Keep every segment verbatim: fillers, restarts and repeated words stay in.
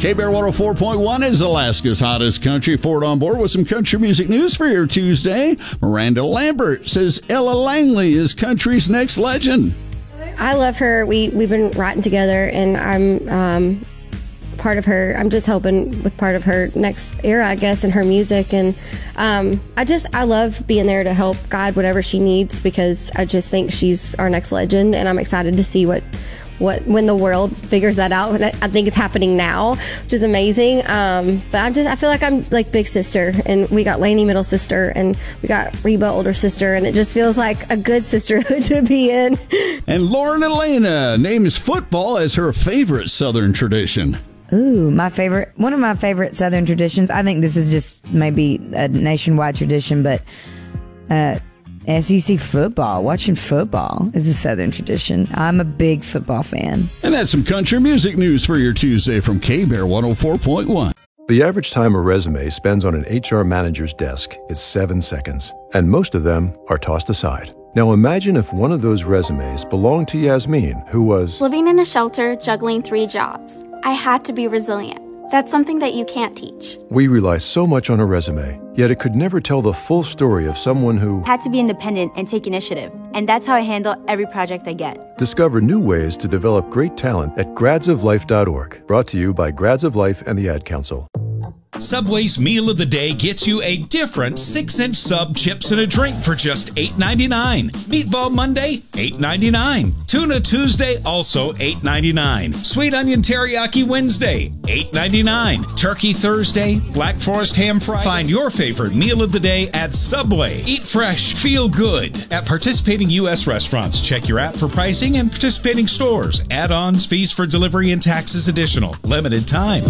K-Bear one oh four point one is Alaska's hottest country. Ford on board with some country music news for your Tuesday. Miranda Lambert says Ella Langley is country's next legend. I love her. We, we've been writing together, and I'm um, part of her. I'm just helping with part of her next era, I guess, in her music. And um, I just, I love being there to help guide whatever she needs, because I just think she's our next legend, and I'm excited to see what what when the world figures that out. I think it's happening now, which is amazing. Um, but I'm just, I feel like I'm like big sister, and we got Lainey middle sister, and we got Reba older sister, and it just feels like a good sisterhood to be in. And Lauren Elena names football as her favorite Southern tradition. Ooh, my favorite, one of my favorite Southern traditions. I think this is just maybe a nationwide tradition, but uh, S E C football, watching football is a Southern tradition. I'm a big football fan. And that's some country music news for your Tuesday from K-Bear one oh four point one. The average time a resume spends on an H R manager's desk is seven seconds, and most of them are tossed aside. Now imagine if one of those resumes belonged to Yasmin, who was living in a shelter, juggling three jobs. I had to be resilient. That's something that you can't teach. We rely so much on a resume, yet it could never tell the full story of someone who had to be independent and take initiative. And that's how I handle every project I get. Discover new ways to develop great talent at grads of life dot org. Brought to you by Grads of Life and the Ad Council. Subway's Meal of the Day gets you a different six-inch sub, chips, and a drink for just eight ninety-nine. Meatball Monday, eight ninety-nine. Tuna Tuesday, also eight ninety-nine. Sweet Onion Teriyaki Wednesday, eight ninety-nine. Turkey Thursday, Black Forest Ham Friday. Find your favorite meal of the day at Subway. Eat fresh, feel good. At participating U S restaurants, check your app for pricing and participating stores. Add-ons, fees for delivery, and taxes additional. Limited time.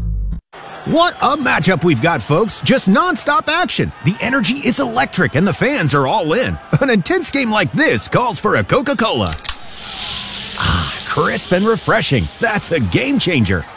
What a matchup we've got, folks. Just nonstop action. The energy is electric and the fans are all in. An intense game like this calls for a Coca-Cola. Ah, crisp and refreshing. That's a game changer.